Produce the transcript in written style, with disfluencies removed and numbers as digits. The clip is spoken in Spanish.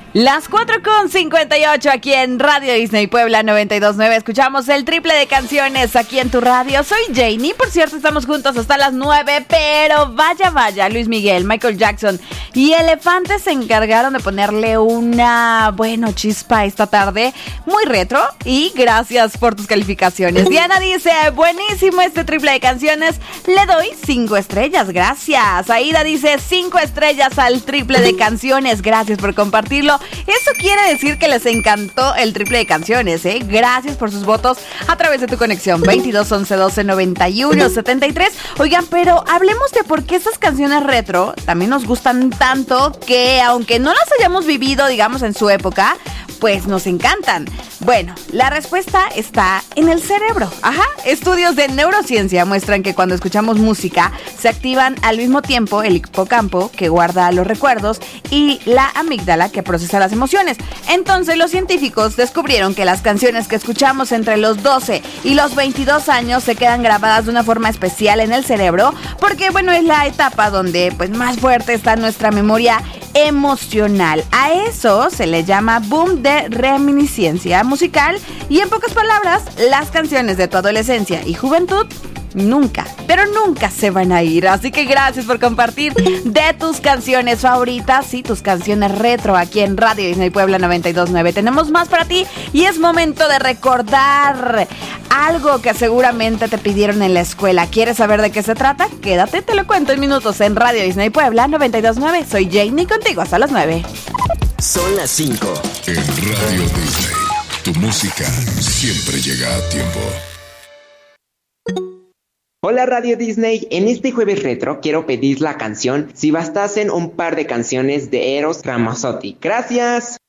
Las 4:58 aquí en Radio Disney Puebla 92.9. Escuchamos el triple de canciones aquí en tu radio. Soy Janie, por cierto, estamos juntos hasta las 9. Pero vaya, Luis Miguel, Michael Jackson y Elefante se encargaron de ponerle una, chispa esta tarde. Muy retro y gracias por tus calificaciones. Diana dice, buenísimo este triple de canciones. Le doy 5 estrellas, gracias. Aida dice, 5 estrellas al triple de canciones. Gracias por compartirlo. Eso quiere decir que les encantó el triple de canciones, ¿eh? Gracias por sus votos a través de tu conexión 22 11 12 91 73. Oigan, pero hablemos de por qué estas canciones retro también nos gustan tanto, que aunque no las hayamos vivido, digamos, en su época, pues nos encantan. Bueno, la respuesta está en el cerebro. Estudios de neurociencia muestran que cuando escuchamos música se activan al mismo tiempo el hipocampo, que guarda los recuerdos, y la amígdala, que procesa las emociones. Entonces los científicos descubrieron que las canciones que escuchamos entre los 12 y los 22 años se quedan grabadas de una forma especial en el cerebro, porque es la etapa donde más fuerte está nuestra memoria emocional. A eso se le llama boom de reminiscencia musical, y en pocas palabras, las canciones de tu adolescencia y juventud nunca, pero nunca se van a ir. Así que gracias por compartir de tus canciones favoritas y tus canciones retro aquí en Radio Disney Puebla 92.9. Tenemos más para ti y es momento de recordar algo que seguramente te pidieron en la escuela. ¿Quieres saber de qué se trata? Quédate, te lo cuento en minutos en Radio Disney Puebla 92.9. Soy Janie, contigo hasta las 9. Son las 5. En Radio Disney, tu música siempre llega a tiempo. Hola Radio Disney, en este jueves retro quiero pedir la canción Si bastasen un par de canciones de Eros Ramazzotti. Gracias.